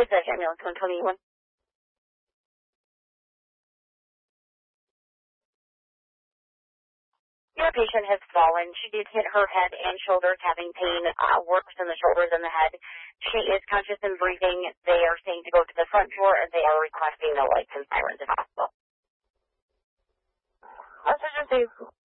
Dispatch ambulance 121. Your patient has fallen. She did hit her head and shoulders, having pain, worse in the shoulders and the head. She is conscious and breathing. They are saying to go to the front door, and they are requesting no lights and sirens if possible. Oxygen safe.